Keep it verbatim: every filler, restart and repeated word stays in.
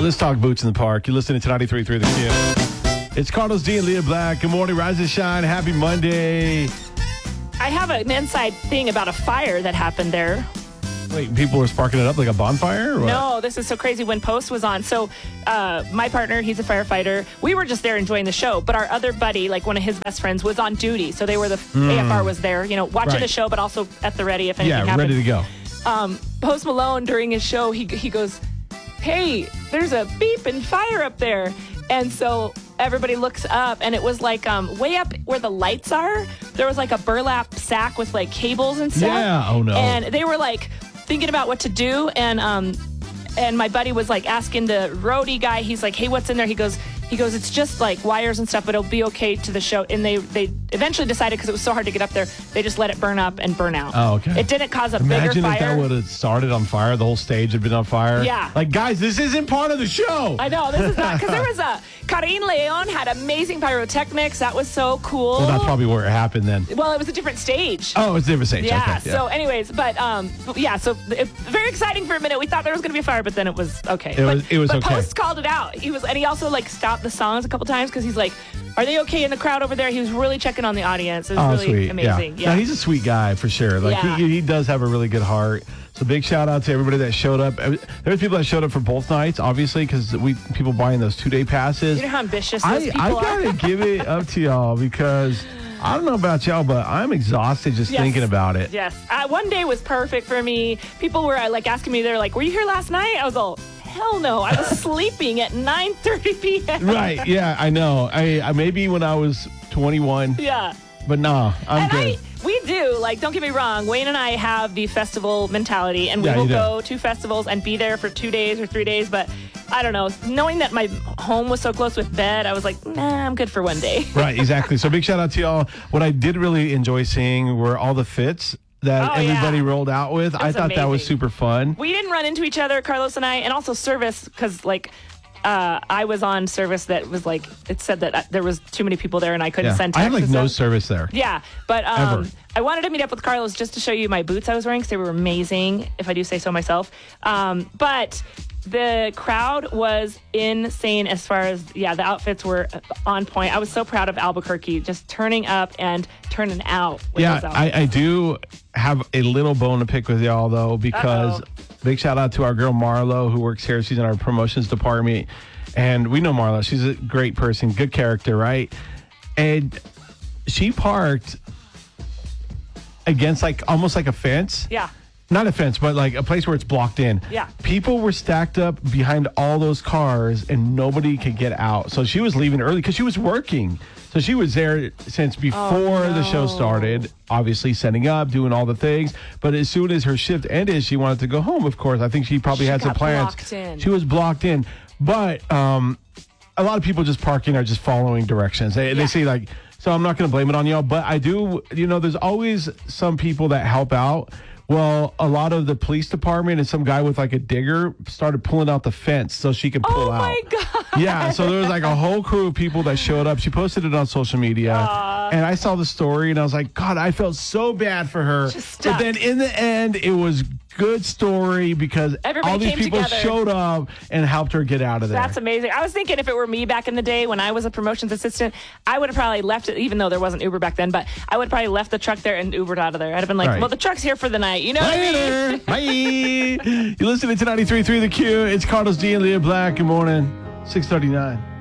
let's talk boots in the park. You're listening to ninety-three point three The Q. It's Carlos D and Leah Black. Good morning, rise and shine. Happy Monday. I have an inside thing about a fire that happened there. Wait, people were sparking it up like a bonfire? Or what? No, this is so crazy when Post was on. So uh, my partner, he's a firefighter. We were just there enjoying the show. But our other buddy, like one of his best friends, was on duty. So they were the mm. A F R was there, you know, watching right. the show, but also at the ready if anything yeah, happened. ready to go. Um, Post Malone, during his show, he he goes, hey, there's a beep and fire up there. And so everybody looks up, and it was like um, way up where the lights are. There was like a burlap sack with like cables and stuff. Yeah, oh no. And they were like thinking about what to do. And um, and my buddy was like asking the roadie guy, he's like, hey, what's in there? He goes, he goes, it's just like wires and stuff, but it'll be okay to the show. And they, they eventually decided, because it was so hard to get up there, they just let it burn up and burn out. Oh, okay. It didn't cause a Imagine bigger fire. if that would have started on fire. The whole stage had been on fire. Yeah. Like, guys, this isn't part of the show. I know, this is not, because there was a, Karin Leon had amazing pyrotechnics. That was so cool. Well, that's probably where it happened then. Well, it was a different stage. Oh, it's a different stage. Yeah, Okay, yeah. so anyways, but, um, but yeah, so it, very exciting for a minute. We thought there was going to be a fire, but then it was okay. It but, was- it was but okay. Post called it out. He was, and he also like stopped the songs a couple times because he's like, are they okay in the crowd over there? He was really checking on the audience. It was Oh, really sweet. amazing. Yeah. Yeah. No, he's a sweet guy for sure. Like Yeah. he, he does have a really good heart. So big shout out to everybody that showed up. There was people that showed up for both nights, obviously, because we people buying those two day passes. You know how ambitious those I, people I are? gotta give it up to y'all because I don't know about y'all, but I'm exhausted just Yes. thinking about it. Yes. Uh, one day was perfect for me. People were uh, like asking me, they're like, were you here last night? I was all, hell no. I was sleeping at nine thirty p.m. Right? Yeah, I know. I, I maybe when I was twenty-one, Yeah. but nah, I'm and good. I, we do, like, don't get me wrong, Wayne and I have the festival mentality, and we Yeah, will you do. go to festivals and be there for two days or three days, but I don't know. Knowing that my home was so close with bed, I was like, nah, I'm good for one day. Right, exactly. So big shout out to y'all. What I did really enjoy seeing were all the fits that Oh, yeah. everybody rolled out with. I was thought that was amazing. super fun. We didn't run into each other, Carlos and I, and also service, because, like, uh, I was on service that was like, it said that uh, there was too many people there and I couldn't Yeah. send I texts. have like and no stuff. service there. Yeah, but um, Ever. I wanted to meet up with Carlos just to show you my boots I was wearing because they were amazing, if I do say so myself. Um, but the crowd was insane as far as, yeah, the outfits were on point. I was so proud of Albuquerque just turning up and turning out with Yeah, those outfits. I, I do have a little bone to pick with y'all, though, because Uh-oh. big shout out to our girl Marlo, who works here. She's in our promotions department. And we know Marlo. She's a great person, good character, right? And she parked against, like, almost like a fence. Yeah. Not a fence, but like a place where it's blocked in. Yeah. People were stacked up behind all those cars and nobody could get out. So she was leaving early because she was working. So she was there since before Oh, the show no. started, obviously setting up, doing all the things. But as soon as her shift ended, she wanted to go home, of course. I think she probably She had some got plans. blocked in. She was blocked in. But um, a lot of people just parking are just following directions. They, Yeah. they say, like, so I'm not going to blame it on y'all. But I do, you know, there's always some people that help out. Well, a lot of the police department and some guy with like a digger started pulling out the fence so she could pull Oh, out. my God. Yeah, so there was like a whole crew of people that showed up. She posted it on social media. And I saw the story and I was like, God, I felt so bad for her. Just But stuck. then in the end, it was good story because Everybody all these came people together. showed up and helped her get out of there. That's amazing. I was thinking if it were me back in the day when I was a promotions assistant, I would have probably left it, even though there wasn't Uber back then, but I would have probably left the truck there and Ubered out of there. I'd have been like, Right. well, the truck's here for the night. You know what I mean? Later. Bye. You're listening to ninety-three point three The Q. It's Carlos D and Leah Black. Good morning. six thirty-nine.